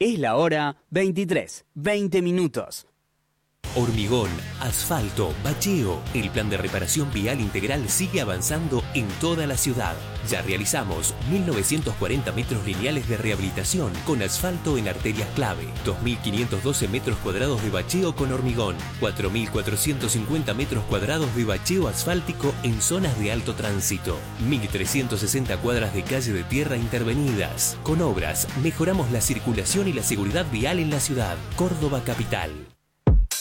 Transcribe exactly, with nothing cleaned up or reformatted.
Es la hora veintitrés, veinte minutos. Hormigón, asfalto, bacheo. El plan de reparación vial integral sigue avanzando en toda la ciudad. Ya realizamos mil novecientos cuarenta metros lineales de rehabilitación con asfalto en arterias clave, dos mil quinientos doce metros cuadrados de bacheo con hormigón, cuatro mil cuatrocientos cincuenta metros cuadrados de bacheo asfáltico en zonas de alto tránsito, mil trescientas sesenta cuadras de calle de tierra intervenidas. Con obras, mejoramos la circulación y la seguridad vial en la ciudad. Córdoba Capital.